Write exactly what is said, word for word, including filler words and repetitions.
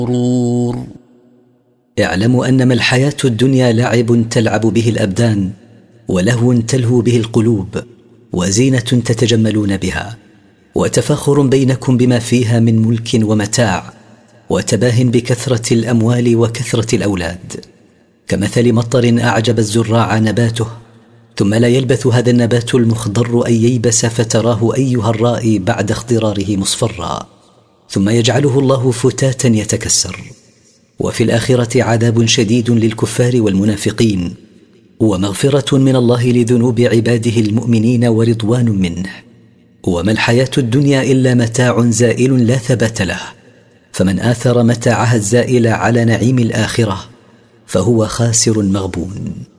غرور. اعلموا أنما الحياة الدنيا لعب تلعب به الأبدان، ولهو تلهو به القلوب، وزينة تتجملون بها، وتفاخر بينكم بما فيها من ملك ومتاع، وتباه بكثرة الأموال وكثرة الأولاد، كمثل مطر أعجب الزراع نباته، ثم لا يلبث هذا النبات المخضر أن ييبس فتراه أيها الرائي بعد اخضراره مصفرا، ثم يجعله الله فتاتا يتكسر. وفي الآخرة عذاب شديد للكفار والمنافقين، ومغفرة من الله لذنوب عباده المؤمنين ورضوان منه. وما الحياة الدنيا إلا متاع زائل لا ثبات له، فمن آثر متاعها الزائل على نعيم الآخرة فهو خاسر مغبون.